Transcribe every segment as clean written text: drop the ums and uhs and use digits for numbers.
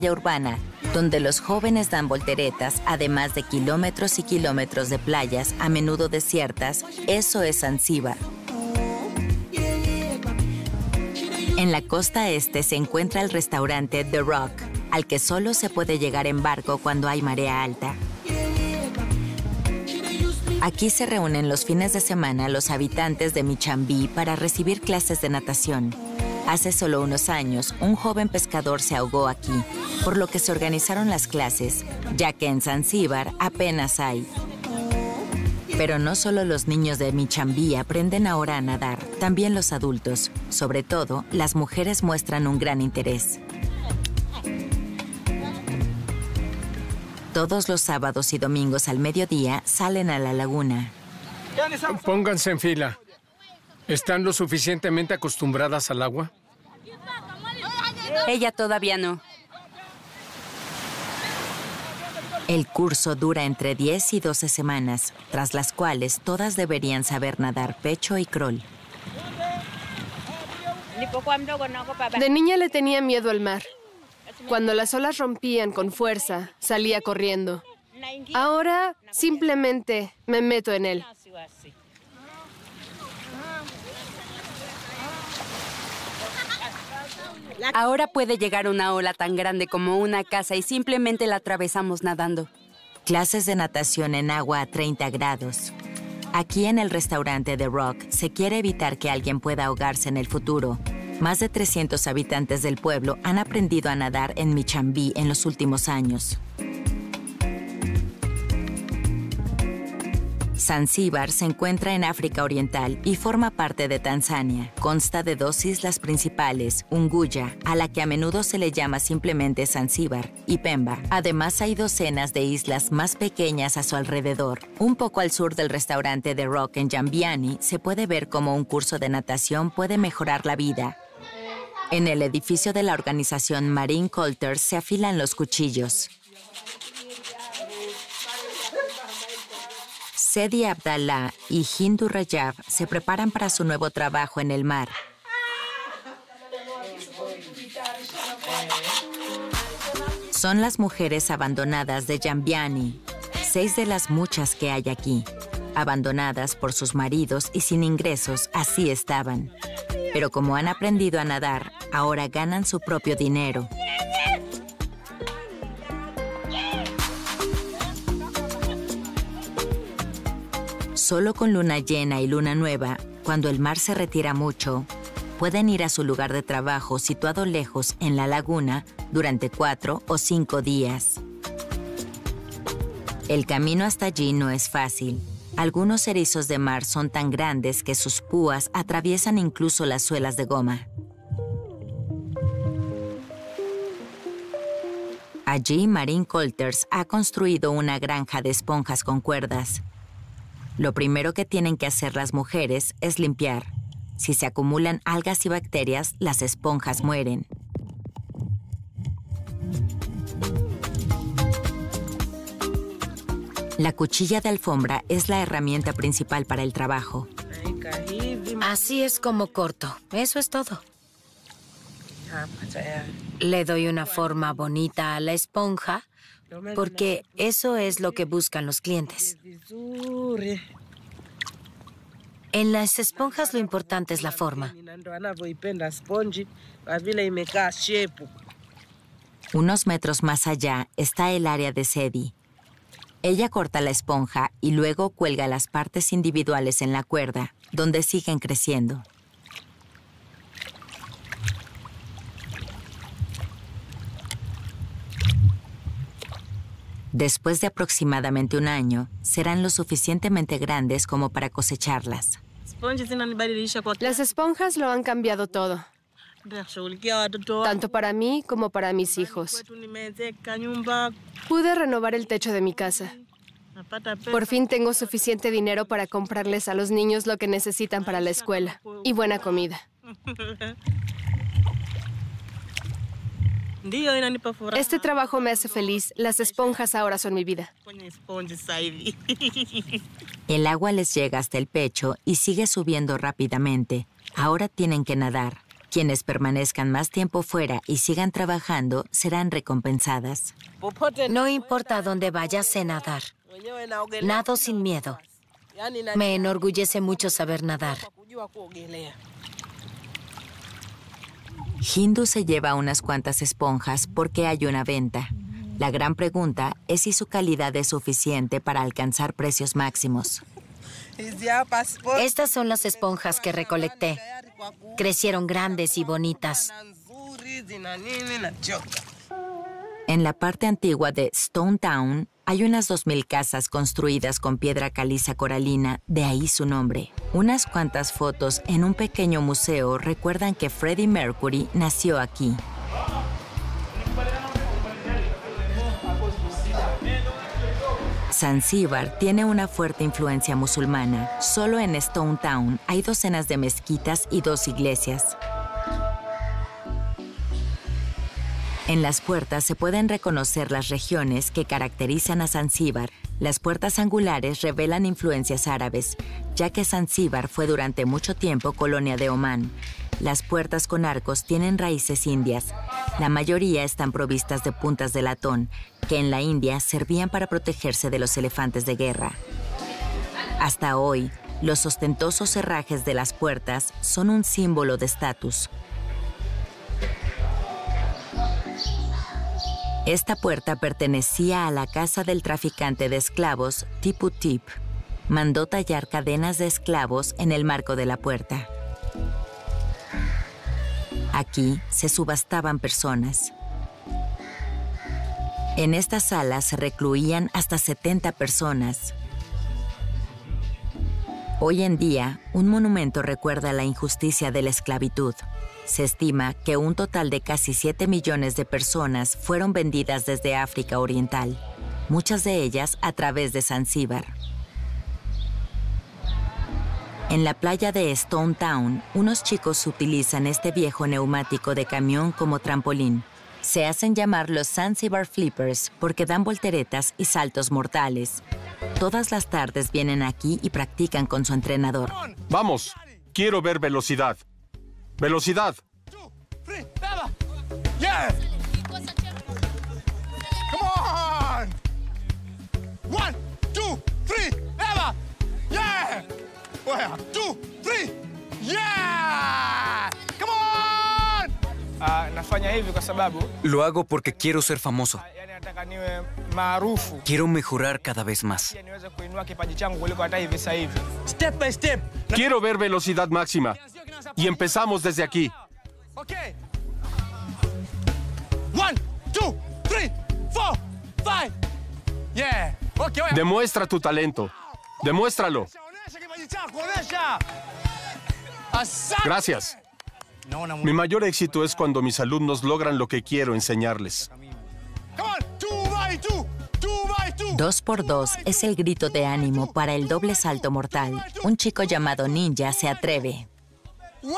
urbana, donde los jóvenes dan volteretas, además de kilómetros y kilómetros de playas, a menudo desiertas, eso es Zanzíbar. En la costa este se encuentra el restaurante The Rock, al que solo se puede llegar en barco cuando hay marea alta. Aquí se reúnen los fines de semana los habitantes de Michambí para recibir clases de natación. Hace solo unos años, un joven pescador se ahogó aquí, por lo que se organizaron las clases, ya que en Zanzíbar apenas hay. Pero no solo los niños de Michambí aprenden ahora a nadar, también los adultos. Sobre todo, las mujeres muestran un gran interés. Todos los sábados y domingos al mediodía salen a la laguna. Pónganse en fila. ¿Están lo suficientemente acostumbradas al agua? Ella todavía no. El curso dura entre 10 y 12 semanas, tras las cuales todas deberían saber nadar pecho y crawl. De niña le tenía miedo al mar. Cuando las olas rompían con fuerza, salía corriendo. Ahora simplemente me meto en él. Ahora puede llegar una ola tan grande como una casa y simplemente la atravesamos nadando. Clases de natación en agua a 30 grados. Aquí en el restaurante The Rock se quiere evitar que alguien pueda ahogarse en el futuro. Más de 300 habitantes del pueblo han aprendido a nadar en Michambí en los últimos años. Zanzíbar se encuentra en África Oriental y forma parte de Tanzania. Consta de 2 islas principales, Unguja, a la que a menudo se le llama simplemente Zanzíbar, y Pemba. Además hay docenas de islas más pequeñas a su alrededor. Un poco al sur del restaurante The Rock en Jambiani se puede ver cómo un curso de natación puede mejorar la vida. En el edificio de la organización Marine Coulters se afilan los cuchillos. Sedi Abdallah y Hindu Rajab se preparan para su nuevo trabajo en el mar. Son las mujeres abandonadas de Jambiani, 6 de las muchas que hay aquí. Abandonadas por sus maridos y sin ingresos, así estaban. Pero como han aprendido a nadar, ahora ganan su propio dinero. Solo con luna llena y luna nueva, cuando el mar se retira mucho, pueden ir a su lugar de trabajo situado lejos en la laguna durante 4 o 5 días. El camino hasta allí no es fácil. Algunos erizos de mar son tan grandes que sus púas atraviesan incluso las suelas de goma. Allí, Marine Coulters ha construido una granja de esponjas con cuerdas. Lo primero que tienen que hacer las mujeres es limpiar. Si se acumulan algas y bacterias, las esponjas mueren. La cuchilla de alfombra es la herramienta principal para el trabajo. Así es como corto. Eso es todo. Le doy una forma bonita a la esponja porque eso es lo que buscan los clientes. En las esponjas lo importante es la forma. Unos metros más allá está el área de Sedi. Ella corta la esponja y luego cuelga las partes individuales en la cuerda, donde siguen creciendo. Después de aproximadamente un año, serán lo suficientemente grandes como para cosecharlas. Las esponjas lo han cambiado todo, tanto para mí como para mis hijos. Pude renovar el techo de mi casa. Por fin tengo suficiente dinero para comprarles a los niños lo que necesitan para la escuela y buena comida. Este trabajo me hace feliz. Las esponjas ahora son mi vida. El agua les llega hasta el pecho y sigue subiendo rápidamente. Ahora tienen que nadar. Quienes permanezcan más tiempo fuera y sigan trabajando serán recompensadas. No importa dónde vaya, sé nadar. Nado sin miedo. Me enorgullece mucho saber nadar. Hindu se lleva unas cuantas esponjas porque hay una venta. La gran pregunta es si su calidad es suficiente para alcanzar precios máximos. Estas son las esponjas que recolecté. Crecieron grandes y bonitas. En la parte antigua de Stone Town hay unas 2000 casas construidas con piedra caliza coralina, de ahí su nombre. Unas cuantas fotos en un pequeño museo recuerdan que Freddie Mercury nació aquí. Zanzíbar tiene una fuerte influencia musulmana. Solo en Stone Town hay docenas de mezquitas y 2 iglesias. En las puertas se pueden reconocer las regiones que caracterizan a Zanzíbar. Las puertas angulares revelan influencias árabes, ya que Zanzíbar fue durante mucho tiempo colonia de Omán. Las puertas con arcos tienen raíces indias. La mayoría están provistas de puntas de latón, que en la India servían para protegerse de los elefantes de guerra. Hasta hoy, los ostentosos herrajes de las puertas son un símbolo de estatus. Esta puerta pertenecía a la casa del traficante de esclavos Tipu Tip. Mandó tallar cadenas de esclavos en el marco de la puerta. Aquí se subastaban personas. En esta sala se recluían hasta 70 personas. Hoy en día, un monumento recuerda la injusticia de la esclavitud. Se estima que un total de casi 7 millones de personas fueron vendidas desde África Oriental, muchas de ellas a través de Zanzíbar. En la playa de Stone Town, unos chicos utilizan este viejo neumático de camión como trampolín. Se hacen llamar los Zanzibar Flippers porque dan volteretas y saltos mortales. Todas las tardes vienen aquí y practican con su entrenador. ¡Vamos! Quiero ver velocidad. ¡Velocidad! Yeah! Come on! 1, 2, 3, ever! Yeah! 1, 2, 3, yeah! Come on! Nafanya hivi kwa sababu lo hago porque quiero ser famoso. nataka niwe maarufu. Quiero mejorar cada vez más. Niweze kuinua kipaji changu kuliko hata hivi sasa hivi. Step by step. Quiero ver velocidad máxima. Y empezamos desde aquí. Okay. 1, 2, 3, 4, 5. Yeah. Okay. Demuestra tu talento. Demuéstralo. Onesha kipaji chako, onesha. Asante. Gracias. Mi mayor éxito es cuando mis alumnos logran lo que quiero enseñarles. 2x2 es el grito de ánimo para el doble salto mortal. Un chico llamado Ninja se atreve. ¡Wow!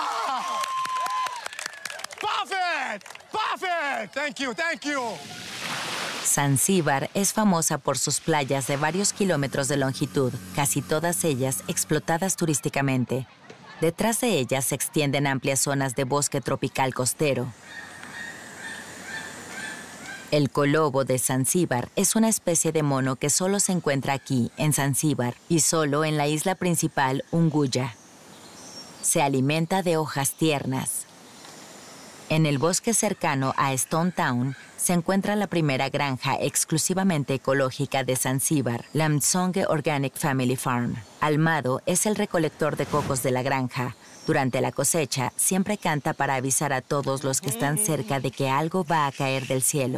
¡Perfect! ¡Perfect! Thank you, thank you. Zanzíbar es famosa por sus playas de varios kilómetros de longitud, casi todas ellas explotadas turísticamente. Detrás de ellas se extienden amplias zonas de bosque tropical costero. El colobo de Zanzíbar es una especie de mono que solo se encuentra aquí, en Zanzíbar, y solo en la isla principal, Unguja. Se alimenta de hojas tiernas. En el bosque cercano a Stone Town se encuentra la primera granja exclusivamente ecológica de Zanzíbar, la Msonge Organic Family Farm. Almado es el recolector de cocos de la granja. Durante la cosecha, siempre canta para avisar a todos los que están cerca de que algo va a caer del cielo.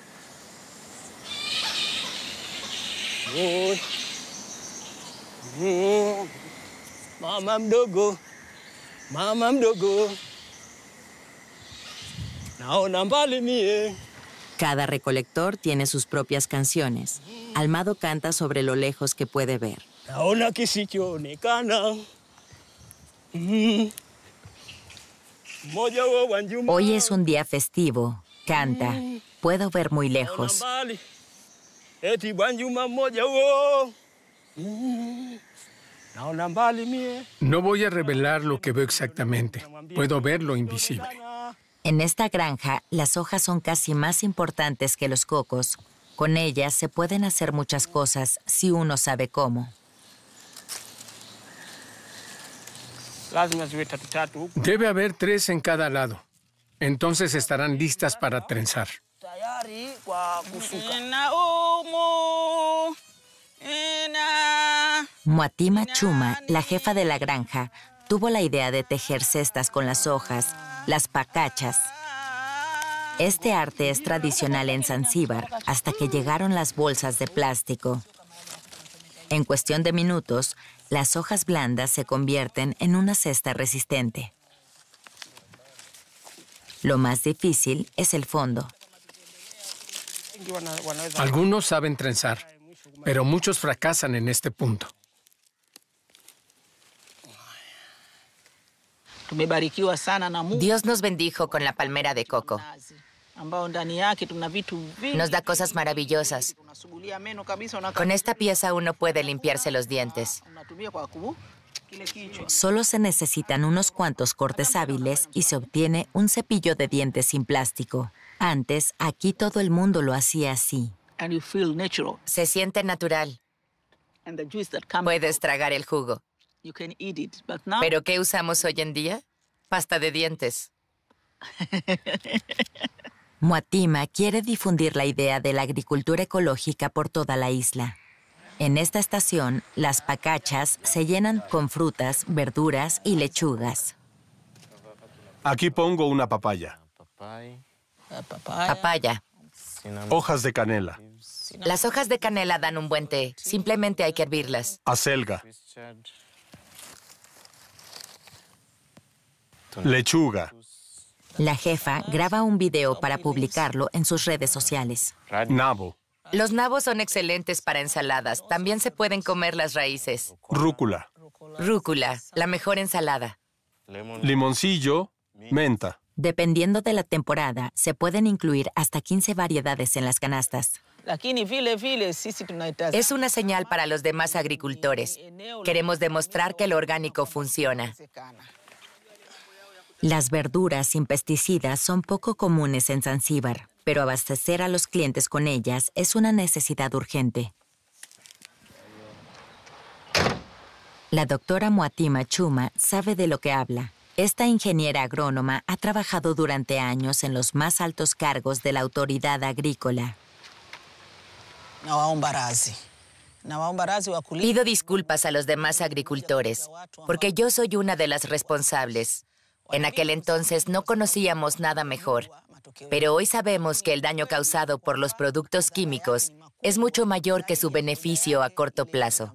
Mama mdogo, mama mdogo, naona mbali mie. Cada recolector tiene sus propias canciones. Almado canta sobre lo lejos que puede ver. Naona kisichoonekana. Hoy es un día festivo. Canta. Puedo ver muy lejos. No voy a revelar lo que veo exactamente. Puedo ver lo invisible. En esta granja, las hojas son casi más importantes que los cocos. Con ellas se pueden hacer muchas cosas si uno sabe cómo. Debe haber 3 en cada lado. Entonces estarán listas para trenzar. Muatima Chuma, la jefa de la granja, tuvo la idea de tejer cestas con las hojas, las pacachas. Este arte es tradicional en Zanzíbar hasta que llegaron las bolsas de plástico. En cuestión de minutos, las hojas blandas se convierten en una cesta resistente. Lo más difícil es el fondo. Algunos saben trenzar, pero muchos fracasan en este punto. Dios nos bendijo con la palmera de coco. Nos da cosas maravillosas. Con esta pieza uno puede limpiarse los dientes. Solo se necesitan unos cuantos cortes hábiles y se obtiene un cepillo de dientes sin plástico. Antes, aquí todo el mundo lo hacía así. Se siente natural. Puedes tragar el jugo. ¿Pero qué usamos hoy en día? Pasta de dientes. Muatima quiere difundir la idea de la agricultura ecológica por toda la isla. En esta estación, las pacachas se llenan con frutas, verduras y lechugas. Aquí pongo una papaya. Papaya. Hojas de canela. Las hojas de canela dan un buen té. Simplemente hay que hervirlas. Acelga. Lechuga. La jefa graba un video para publicarlo en sus redes sociales. Nabo. Los nabos son excelentes para ensaladas. También se pueden comer las raíces. Rúcula. Rúcula, la mejor ensalada. Limoncillo. Menta. Dependiendo de la temporada, se pueden incluir hasta 15 variedades en las canastas. Es una señal para los demás agricultores. Queremos demostrar que lo orgánico funciona. Las verduras sin pesticidas son poco comunes en Zanzíbar, pero abastecer a los clientes con ellas es una necesidad urgente. La doctora Muatima Chuma sabe de lo que habla. Esta ingeniera agrónoma ha trabajado durante años en los más altos cargos de la autoridad agrícola. Pido disculpas a los demás agricultores, porque yo soy una de las responsables. En aquel entonces no conocíamos nada mejor, pero hoy sabemos que el daño causado por los productos químicos es mucho mayor que su beneficio a corto plazo.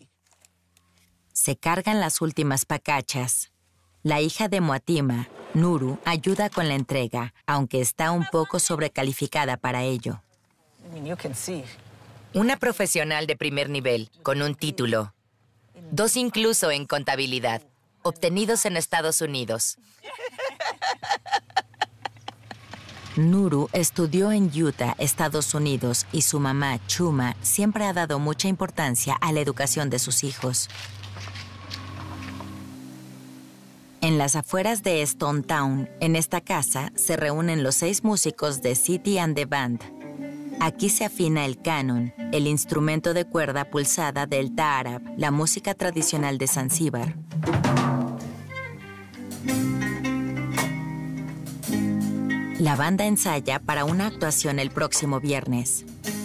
Se cargan las últimas pacachas. La hija de Muatima, Nuru, ayuda con la entrega, aunque está un poco sobrecalificada para ello. Una profesional de primer nivel, con un título. 2 incluso en contabilidad, obtenidos en Estados Unidos. Nuru estudió en Utah, Estados Unidos, y su mamá, Chuma, siempre ha dado mucha importancia a la educación de sus hijos. En las afueras de Stone Town, en esta casa, se reúnen los 6 músicos de City and the Band. Aquí se afina el canon, el instrumento de cuerda pulsada del taarab, la música tradicional de Zanzíbar. La banda ensaya para una actuación el próximo viernes.